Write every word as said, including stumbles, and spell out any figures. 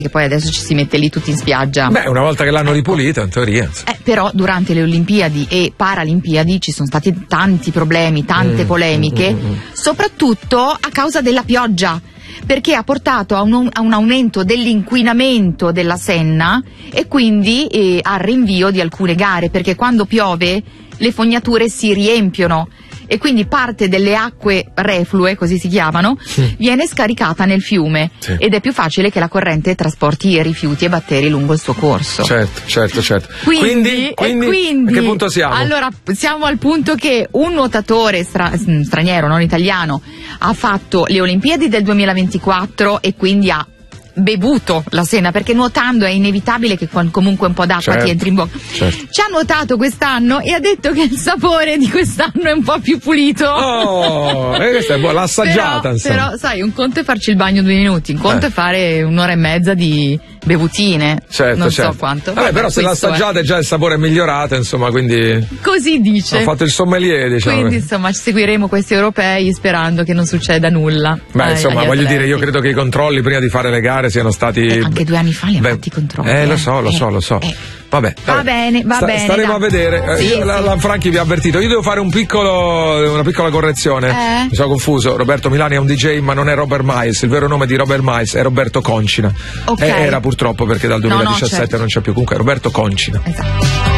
che poi adesso ci si mette lì tutti in spiaggia. Beh, una volta che l'hanno ripulito, in teoria. Eh, però durante le Olimpiadi e Paralimpiadi ci sono stati tanti problemi, tante Mm, polemiche, mm, mm, mm. soprattutto a causa della pioggia, perché ha portato a un, a un aumento dell'inquinamento della Senna e quindi eh, al rinvio di alcune gare, perché quando piove le fognature si riempiono e quindi parte delle acque reflue, così si chiamano, sì. viene scaricata nel fiume, sì. ed è più facile che la corrente trasporti i rifiuti e batteri lungo il suo corso. Certo, certo, certo. Quindi, quindi, quindi, quindi a che punto siamo? Allora, siamo al punto che un nuotatore stra- straniero, non italiano, ha fatto le Olimpiadi del duemilaventiquattro e quindi ha bevuto la Senna, perché nuotando è inevitabile che comunque un po' d'acqua certo, ti entri in bocca. Certo. Ci ha nuotato quest'anno e ha detto che il sapore di quest'anno è un po' più pulito. Oh, e questa è buona, l'ha assaggiata, però, insomma. però sai, un conto è farci il bagno due minuti, un conto eh. è fare un'ora e mezza di bevutine, certo, non certo. so quanto. Vabbè, però se l'ha assaggiata è già il sapore è migliorato, insomma, quindi così dice. ha fatto il sommelier, diciamo. Quindi insomma ci seguiremo questi europei sperando che non succeda nulla. Beh, ai, insomma, agli voglio atleti. dire, io credo che i controlli prima di fare le gare siano stati eh, anche due anni fa li hanno Beh, fatti i controlli. Eh, eh. lo so, lo eh, so, lo so. eh. Vabbè, va vabbè. bene, va Sta, bene. Staremo dai. a vedere. Sì, Io, sì. La, la Franchi vi ha avvertito. Io devo fare un piccolo, una piccola correzione. Eh? Mi sono confuso. Roberto Milani è un D J, ma non è Robert Miles. Il vero nome di Robert Miles è Roberto Concina. Ok. E era purtroppo perché dal duemiladiciassette no, no, certo. non c'è più. Comunque, Roberto Concina. Esatto.